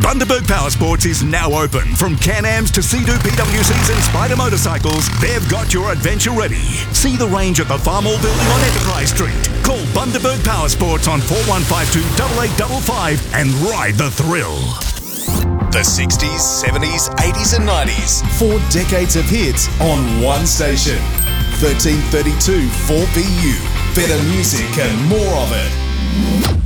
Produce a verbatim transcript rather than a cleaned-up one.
Bundaberg Power Sports is now open. From Can-Ams to Sea-Doo P W Cs and Spider motorcycles, they've got your adventure ready. See the range at the Farmall building on Enterprise Street. Call Bundaberg Power Sports on four one five two, eight eight five five and ride the thrill. The sixties, seventies, eighties and nineties. Four decades of hits on one station. thirteen thirty-two four B U. Better music and more of it.